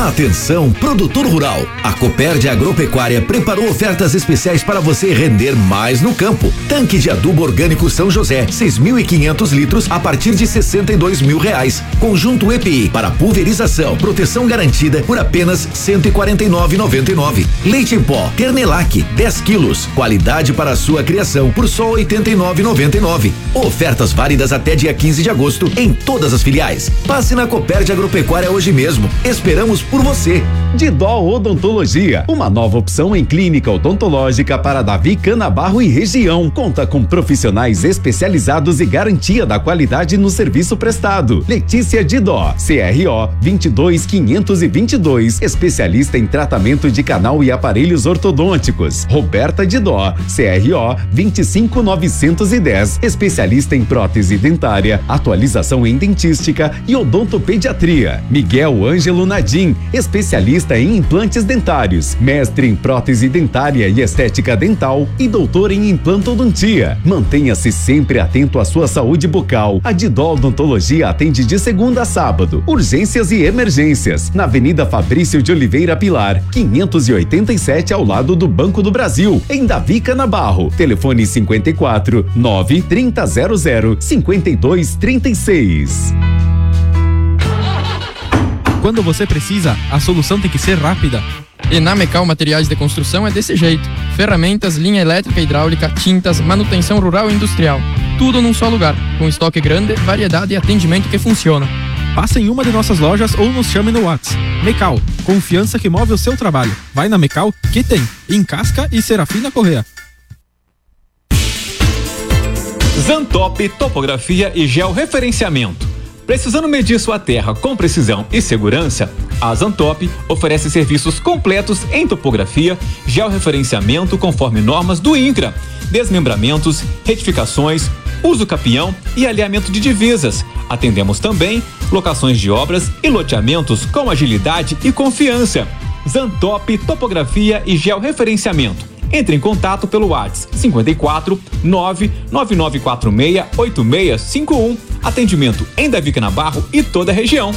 Atenção, produtor rural. A Copérdia Agropecuária preparou ofertas especiais para você render mais no campo. Tanque de adubo orgânico São José, 6.500 litros a partir de R$62 mil. Conjunto EPI para pulverização, proteção garantida por apenas R$149,99. Leite em pó Ternelac, 10 quilos, qualidade para a sua criação por só R$89,99. Ofertas válidas até dia 15 de agosto em todas as filiais. Passe na Copérdia Agropecuária hoje mesmo. Esperamos por você. Didó Odontologia, uma nova opção em clínica odontológica para Davi Canabarro e região. Conta com profissionais especializados e garantia da qualidade no serviço prestado. Letícia Didó, CRO 22522, especialista em tratamento de canal e aparelhos ortodônticos. Roberta Didó, CRO 25910, especialista em prótese dentária, atualização em dentística e odontopediatria. Miguel Ângelo Nadim, especialista em implantes dentários, mestre em prótese dentária e estética dental e doutor em implantodontia. Mantenha-se sempre atento à sua saúde bucal. A Didó Odontologia atende de segunda a sábado. Urgências e emergências. Na Avenida Fabrício de Oliveira Pilar, 587, ao lado do Banco do Brasil, em Davi Canabarro. Telefone 54 93000 5236. Quando você precisa, a solução tem que ser rápida. E na Mecal Materiais de Construção é desse jeito. Ferramentas, linha elétrica e hidráulica, tintas, manutenção rural e industrial. Tudo num só lugar, com estoque grande, variedade e atendimento que funciona. Passe em uma de nossas lojas ou nos chame no WhatsApp. Mecal, confiança que move o seu trabalho. Vai na Mecal, que tem em Casca e Serafina Corrêa. Zantop Topografia e Georreferenciamento. Precisando medir sua terra com precisão e segurança, a Zantop oferece serviços completos em topografia, georreferenciamento conforme normas do INCRA, desmembramentos, retificações, uso capião e alinhamento de divisas. Atendemos também locações de obras e loteamentos com agilidade e confiança. Zantop Topografia e Georreferenciamento. Entre em contato pelo WhatsApp 54 99946 8651. Atendimento em Davi Canabarro e toda a região.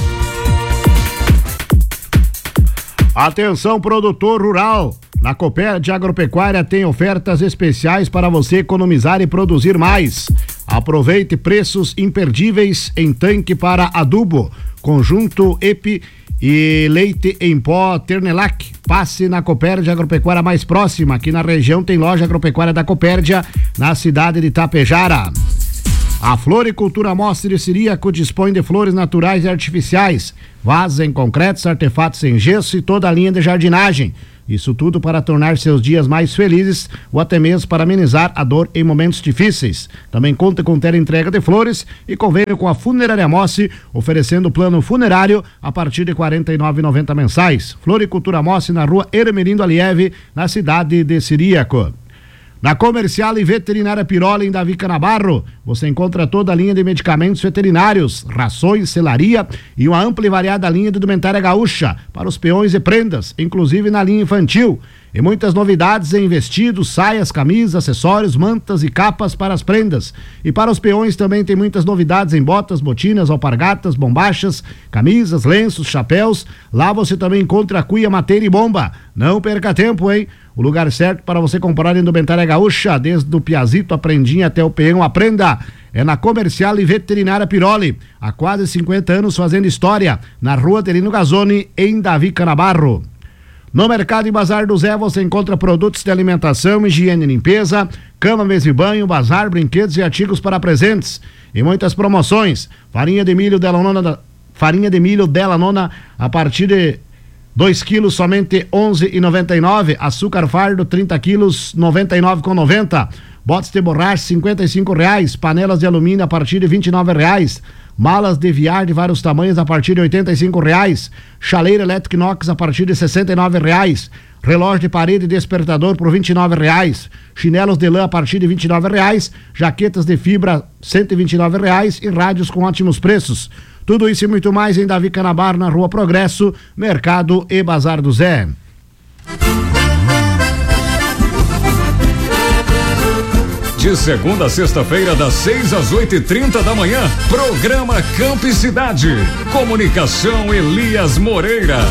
Atenção, produtor rural. Na Copérdia Agropecuária tem ofertas especiais para você economizar e produzir mais. Aproveite preços imperdíveis em tanque para adubo, conjunto EPI e leite em pó Ternelac. Passe na Copérdia Agropecuária mais próxima. Aqui na região tem loja agropecuária da Copérdia, na cidade de Itapejara. A Floricultura Mostre Ciríaco dispõe de flores naturais e artificiais, vasos em concretos, artefatos em gesso e toda a linha de jardinagem. Isso tudo para tornar seus dias mais felizes ou até mesmo para amenizar a dor em momentos difíceis. Também conta com teleentrega de flores e convênio com a Funerária Mossi, oferecendo plano funerário a partir de R$ 49,90 mensais. Floricultura Mossi na rua Ermelindo Alieve, na cidade de Ciríaco. Na Comercial e Veterinária Piroli, em Davi Canabarro, você encontra toda a linha de medicamentos veterinários, rações, selaria e uma ampla e variada linha de indumentária gaúcha para os peões e prendas, inclusive na linha infantil. E muitas novidades em vestidos, saias, camisas, acessórios, mantas e capas para as prendas. E para os peões também tem muitas novidades em botas, botinas, alpargatas, bombachas, camisas, lenços, chapéus. Lá você também encontra cuia, mateira e bomba. Não perca tempo, hein? O lugar certo para você comprar indumentária gaúcha, desde o piazito, a prendinha até o peão, aprenda. É na Comercial e Veterinária Piroli, há quase 50 anos fazendo história, na rua Terino Gazzoni, em Davi Canabarro. No Mercado e Bazar do Zé você encontra produtos de alimentação, higiene e limpeza, cama, mesa e banho, bazar, brinquedos e artigos para presentes. E muitas promoções. Farinha de milho Della Nona a partir de 2 quilos somente R$ 11,99. Açúcar fardo 30 quilos R$ 99,90. Botes de borracha R$ 55,00. Panelas de alumínio a partir de R$ 29,00. Malas de viar de vários tamanhos a partir de R$ 85,00. Chaleira elétrica inox a partir de R$ 69,00. Relógio de parede e despertador por R$ 29,00. Chinelos de lã a partir de R$ 29,00. Jaquetas de fibra R$ 129,00 e rádios com ótimos preços. Tudo isso e muito mais em Davi Canabarro, na Rua Progresso, Mercado e Bazar do Zé. De segunda a sexta-feira, das 6 às 8h30 da manhã, programa Campo e Cidade. Comunicação Elias Moreira.